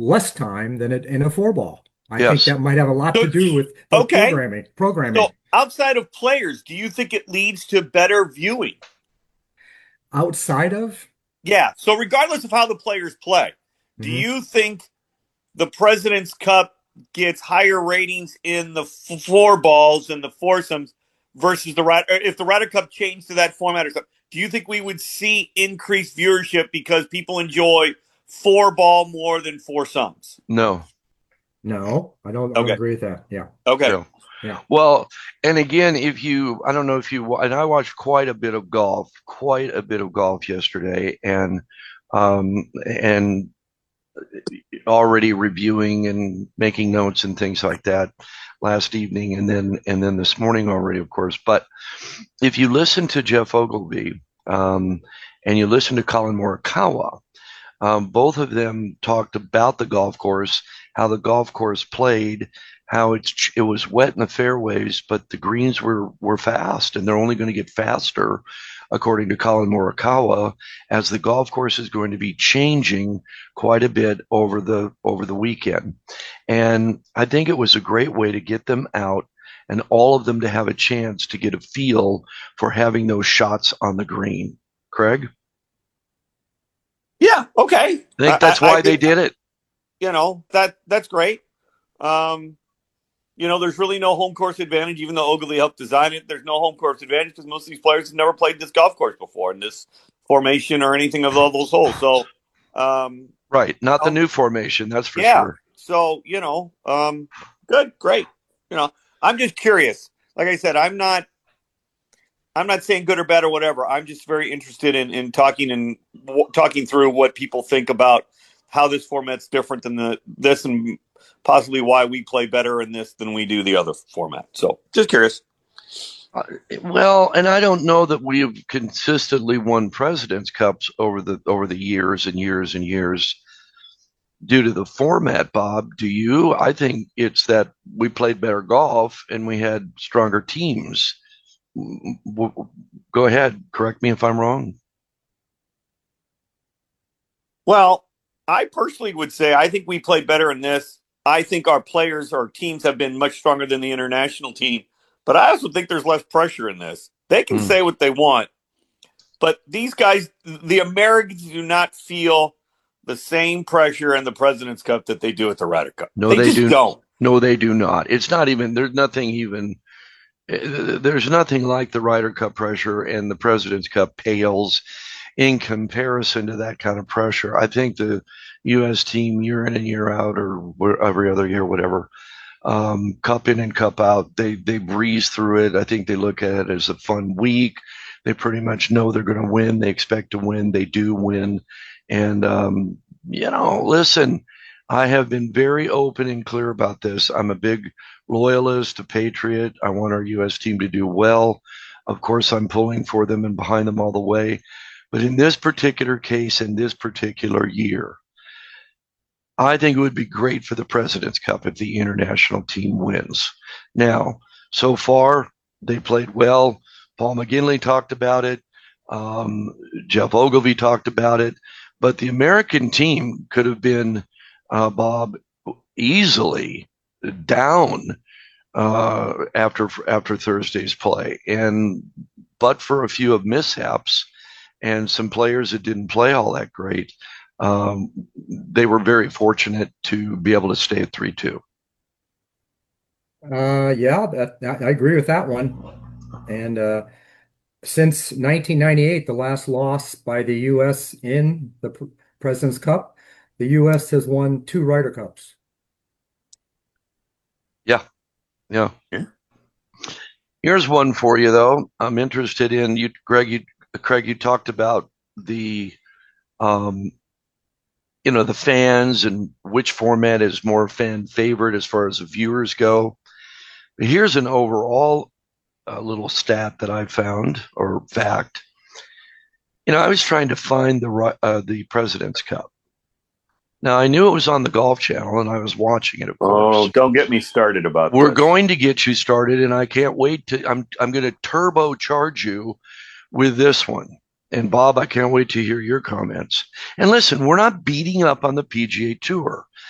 less time than in a four ball. I think Yes. that might have a lot So, to do with okay. programming So outside of players, do you think it leads to better viewing? outside of. Yeah. So regardless of how the players play, do Mhm. you think the President's Cup gets higher ratings in the four balls and the foursomes versus if the Ryder Cup changed to that format or something? Do you think we would see increased viewership because people enjoy four ball more than foursomes? No. No, I don't Okay. agree with that. Yeah. Okay. No. Yeah. Well, and again, I don't know if you, and I watched quite a bit of golf yesterday, and already reviewing and making notes and things like that last evening, and then this morning already, of course. But if you listen to Jeff Ogilvy, and you listen to Colin Morikawa, both of them talked about the golf course, how the golf course played, how it was wet in the fairways, but the greens were fast, and they're only going to get faster, according to Colin Morikawa, as the golf course is going to be changing quite a bit over the weekend. And I think it was a great way to get them out and all of them to have a chance to get a feel for having those shots on the green. Craig, Yeah. Okay. I think that's why they did it. That's great. Um, there's really no home course advantage, even though Ogilvy helped design it. There's no home course advantage because most of these players have never played this golf course before in this formation or anything of all those holes. So, um, Right. you Not the know, new formation, that's for yeah. sure. So, good, great. I'm just curious. Like I said, I'm not saying good or bad or whatever. I'm just very interested in talking and talking through what people think about how this format's different than this and possibly why we play better in this than we do the other format. So just curious. Uh, well, and I don't know that we have consistently won President's Cups over the years and years and years due to the format, Bob. Do you? I think it's that we played better golf and we had stronger teams. Go ahead, correct me if I'm wrong. Well, I personally would say I think we play better in this. I think our players, our teams have been much stronger than the international team. But I also think there's less pressure in this. They can Mm. say what they want. But these guys, the Americans, do not feel the same pressure in the President's Cup that they do at the Ryder Cup. No, They they just do. don't. No, they do not. It's not even. There's nothing even. There's nothing like the Ryder Cup pressure, and the President's Cup pales in comparison to that kind of pressure. I think the U.S. team, year in and year out, or every other year, whatever, cup in and cup out, they breeze through it. I think they look at it as a fun week. They pretty much know they're going to win. They expect to win. They do win, and listen. I have been very open and clear about this. I'm a big loyalist, a patriot. I want our U.S. team to do well. Of course, I'm pulling for them and behind them all the way. But in this particular case, in this particular year, I think it would be great for the President's Cup if the international team wins. Now, so far, they played well. Paul McGinley talked about it. Um, Jeff Ogilvy talked about it. But the American team could have been, Bob, easily down after Thursday's play, and but for a few of mishaps and some players that didn't play all that great, they were very fortunate to be able to stay at 3-2. Yeah, I agree with that one. And since 1998, the last loss by the U.S. in the President's Cup, the U.S. has won two Ryder Cups. Yeah, yeah. Yeah. Here's one for you though. I'm interested in you, Greg. Craig, you talked about the um, the fans and which format is more fan favorite as far as the viewers go. But here's an overall little stat that I found, or fact. I was trying to find the President's Cup. Now I knew it was on the Golf Channel, and I was watching it, of Oh, course. don't get me started about We're this. going to get you started, and I can't wait to. I'm going to turbocharge you with this one. And Bob, I can't wait to hear your comments. And listen, we're not beating up on the PGA Tour.